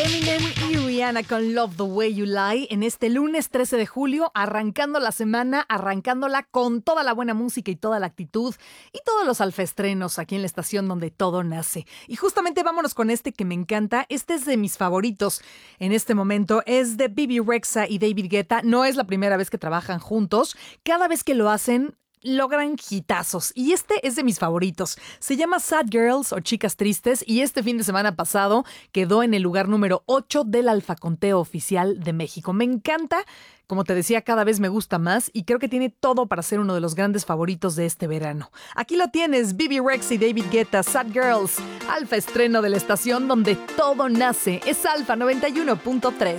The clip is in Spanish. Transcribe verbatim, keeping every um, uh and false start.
Eminem y Rihanna con Love the Way You Lie en este lunes trece de julio, arrancando la semana, arrancándola con toda la buena música y toda la actitud y todos los alfaestrenos aquí en la estación donde todo nace. Y justamente vámonos con este que me encanta. Este es de mis favoritos en este momento. Es de Bebe Rexha y David Guetta. No es la primera vez que trabajan juntos. Cada vez que lo hacen logran hitazos y este es de mis favoritos. Se llama Sad Girls o Chicas Tristes y este fin de semana pasado quedó en el lugar número ocho del Alfaconteo Oficial de México. Me encanta, como te decía, cada vez me gusta más y creo que tiene todo para ser uno de los grandes favoritos de este verano. Aquí lo tienes, Bebe Rexha y David Guetta, Sad Girls, Alfa estreno de la estación donde todo nace. Es Alfa noventa y uno punto tres.